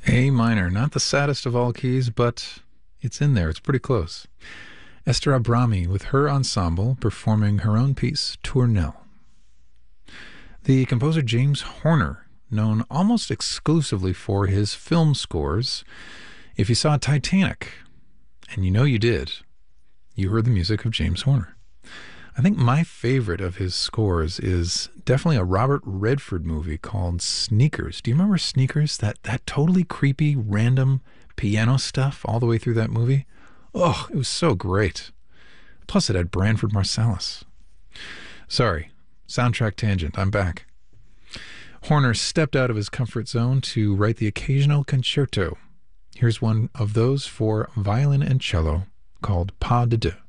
A minor, not the saddest of all keys, but it's in there. It's pretty close. Esther Abrami with her ensemble performing her own piece, Tournelle. The composer James Horner, known almost exclusively for his film scores. If you saw Titanic, and you know you did, you heard the music of James Horner. I think my favorite of his scores is definitely a Robert Redford movie called Sneakers. Do you remember Sneakers? That totally creepy, random piano stuff all the way through that movie? Oh, it was so great. Plus it had Branford Marsalis. Sorry, soundtrack tangent, I'm back. Horner stepped out of his comfort zone to write the occasional concerto. Here's one of those for violin and cello called Pas de Deux.